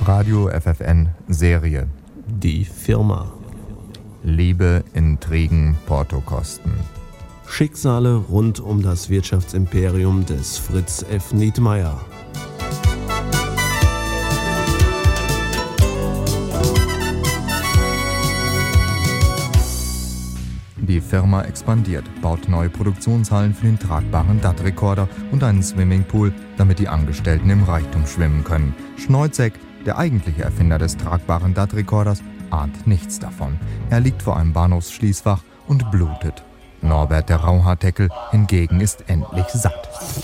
Radio FFN Serie. Die Firma. Liebe, Intrigen, Portokosten. Schicksale rund um das Wirtschaftsimperium des Fritz F. Nietmeyer. Die Firma expandiert, baut neue Produktionshallen für den tragbaren DAT-Rekorder und einen Swimmingpool, damit die Angestellten im Reichtum schwimmen können. Schneuzek, der eigentliche Erfinder des tragbaren DAT-Rekorders, ahnt nichts davon. Er liegt vor einem Bahnhofsschließfach und blutet. Norbert, der Rauhaardeckel, hingegen ist endlich satt.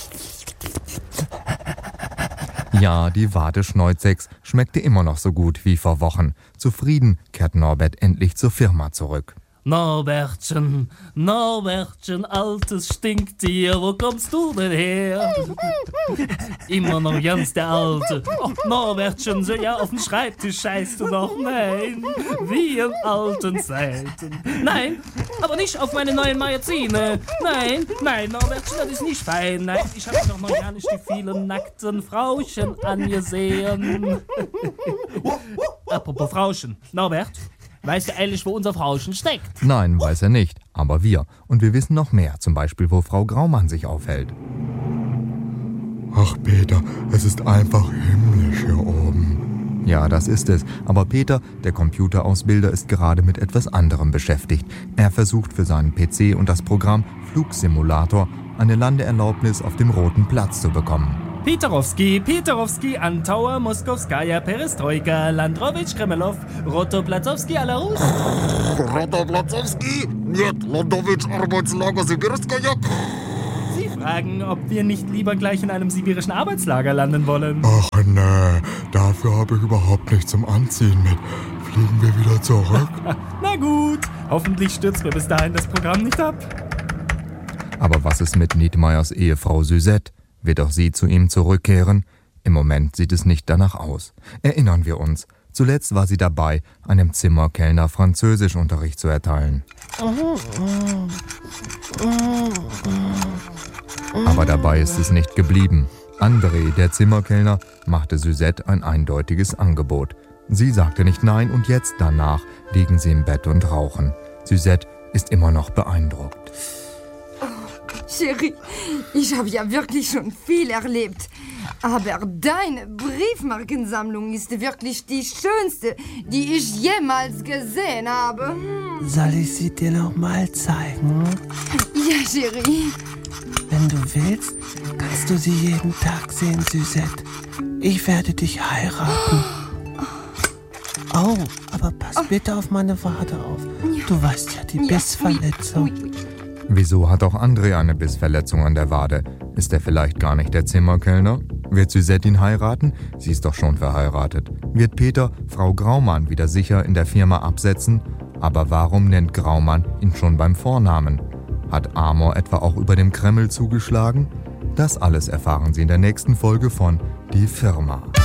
Ja, die Wade Schneuzeks schmeckte immer noch so gut wie vor Wochen. Zufrieden kehrt Norbert endlich zur Firma zurück. Norbertchen, altes Stinktier, wo kommst du denn her? Immer noch ganz der Alte. Oh, Norbertchen, so ja, auf den Schreibtisch scheißt du noch. Nein, wie in alten Zeiten. Nein, aber nicht auf meine neuen Magazine. Nein, Norbertchen, das ist nicht fein. Nein, ich habe doch noch gar nicht die vielen nackten Frauchen angesehen. Apropos Frauchen, Norbert, weißt du eigentlich, wo unser Frauchen steckt? Nein, weiß er nicht, aber wir. Und wir wissen noch mehr, zum Beispiel, wo Frau Graumann sich aufhält. Ach Peter, es ist einfach himmlisch hier oben. Ja, das ist es. Aber Peter, der Computerausbilder, ist gerade mit etwas anderem beschäftigt. Er versucht für seinen PC und das Programm Flugsimulator eine Landeerlaubnis auf dem Roten Platz zu bekommen. Peterowski, Antauer, Moskowskaja, Perestroika, Landrowitsch, Kremelov, Rotoplatzowski, Alarus. Rotoplatzowski, нет, Landowitsch, Arbeitslager, Sibirskaja. Sie fragen, ob wir nicht lieber gleich in einem sibirischen Arbeitslager landen wollen. Ach nee, dafür habe ich überhaupt nichts zum Anziehen mit. Fliegen wir wieder zurück? Na gut, hoffentlich stürzt mir bis dahin das Programm nicht ab. Aber was ist mit Nietmeyers Ehefrau Suzette? Wird auch sie zu ihm zurückkehren? Im Moment sieht es nicht danach aus. Erinnern wir uns. Zuletzt war sie dabei, einem Zimmerkellner Französischunterricht zu erteilen. Aber dabei ist es nicht geblieben. André, der Zimmerkellner, machte Suzette ein eindeutiges Angebot. Sie sagte nicht nein und jetzt danach liegen sie im Bett und rauchen. Suzette ist immer noch beeindruckt. Chérie, ich habe ja wirklich schon viel erlebt. Aber deine Briefmarkensammlung ist wirklich die schönste, die ich jemals gesehen habe. Soll ich sie dir noch mal zeigen? Ja, Chérie. Wenn du willst, kannst du sie jeden Tag sehen, Suzette. Ich werde dich heiraten. Oh, aber pass bitte auf meine Wade auf. Du weißt ja, die Bissverletzung. Wieso hat auch André eine Bissverletzung an der Wade? Ist er vielleicht gar nicht der Zimmerkellner? Wird Suzette ihn heiraten? Sie ist doch schon verheiratet. Wird Peter Frau Graumann wieder sicher in der Firma absetzen? Aber warum nennt Graumann ihn schon beim Vornamen? Hat Amor etwa auch über dem Kreml zugeschlagen? Das alles erfahren Sie in der nächsten Folge von Die Firma.